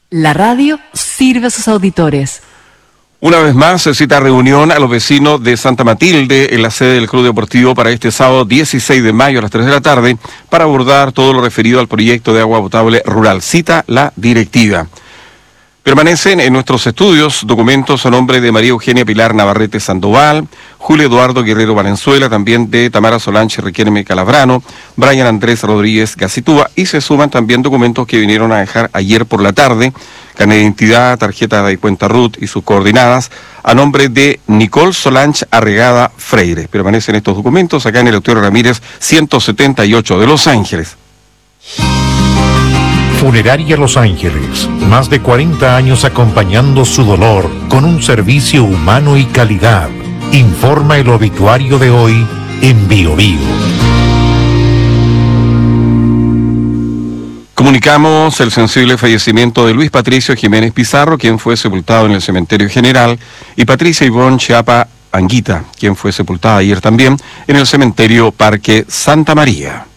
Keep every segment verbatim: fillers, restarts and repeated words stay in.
La radio sirve a sus auditores. Una vez más se cita reunión a los vecinos de Santa Matilde en la sede del Club Deportivo para este sábado dieciséis de mayo a las tres de la tarde para abordar todo lo referido al proyecto de agua potable rural. Cita la directiva. Permanecen en nuestros estudios documentos a nombre de María Eugenia Pilar Navarrete Sandoval, Julio Eduardo Guerrero Valenzuela, también de Tamara Solange Requierme Calabrano, Brian Andrés Rodríguez Gacitúa, y se suman también documentos que vinieron a dejar ayer por la tarde, carnet de identidad, tarjeta de cuenta R U T y sus coordinadas, a nombre de Nicole Solange Arregada Freire. Permanecen estos documentos acá en el Auditorio Ramírez ciento setenta y ocho de Los Ángeles. Funeraria Los Ángeles, más de cuarenta años acompañando su dolor con un servicio humano y calidad. Informa el obituario de hoy en Bio Bio. Comunicamos el sensible fallecimiento de Luis Patricio Jiménez Pizarro, quien fue sepultado en el Cementerio General, y Patricia Ivonne Chiapa Anguita, quien fue sepultada ayer también en el Cementerio Parque Santa María.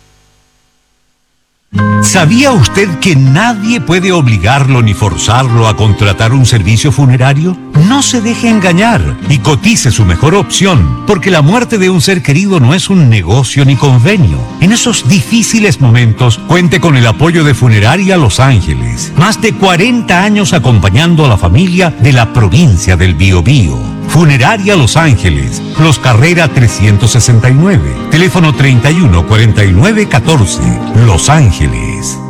¿Sabía usted que nadie puede obligarlo ni forzarlo a contratar un servicio funerario? No se deje engañar y cotice su mejor opción, porque la muerte de un ser querido no es un negocio ni convenio. En esos difíciles momentos, cuente con el apoyo de Funeraria Los Ángeles. Más de cuarenta años acompañando a la familia de la provincia del Biobío. Funeraria Los Ángeles, Los Carrera trescientos sesenta y nueve, teléfono treinta y uno cuarenta y nueve catorce, Los Ángeles.